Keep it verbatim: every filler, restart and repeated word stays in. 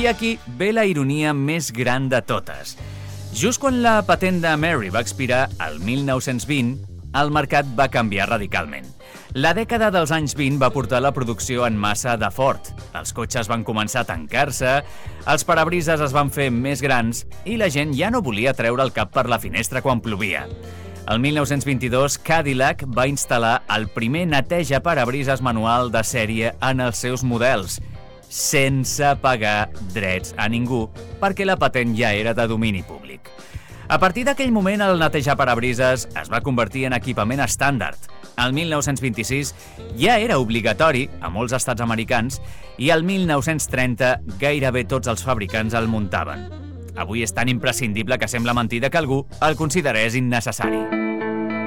I aquí ve la ironia més gran de totes. Just quan la patent de Mary va expirar el mil nou-cents vint, el mercat va canviar radicalment. La dècada dels anys vint va portar la producció en massa de Ford. Els cotxes van començar a tancar-se, els parabrises es van fer més grans i la gent ja no volia treure el cap per la finestra quan plovia. El mil nou-cents vint-i-dos, Cadillac va instal·lar el primer neteja parabrises manual de sèrie en els seus models, sense pagar drets a ningú, perquè la patent ja era de domini públic. A partir d'aquell moment, el netejar parabrises es va convertir en equipament estàndard. El mil nou-cents vint-i-sis ja era obligatori a molts estats americans i el mil nou-cents trenta gairebé tots els fabricants el muntaven. Avui és tan imprescindible que sembla mentida que algú el considerés innecessari.